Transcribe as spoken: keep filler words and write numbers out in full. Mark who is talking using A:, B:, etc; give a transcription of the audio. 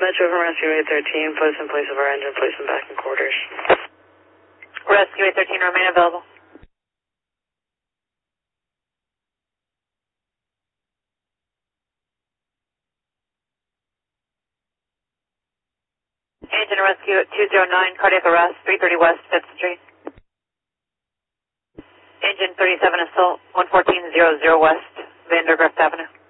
A: Metro from Rescue eight thirteen, place in place of our engine, place them back in quarters.
B: Rescue eight thirteen, remain available. Engine Rescue at two zero nine, cardiac arrest, three thirty West fifth Street. Engine thirty-seven Assault, one fourteen zero zero West, Vandergrift Avenue.